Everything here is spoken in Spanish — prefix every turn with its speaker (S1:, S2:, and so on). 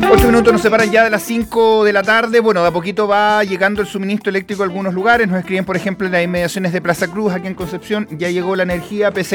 S1: 8 minutos nos separan ya de las 5 de la tarde. Bueno, de a poquito va llegando el suministro eléctrico a algunos lugares. Nos escriben, por ejemplo, en las inmediaciones de Plaza Cruz, aquí en Concepción, ya llegó la energía, pese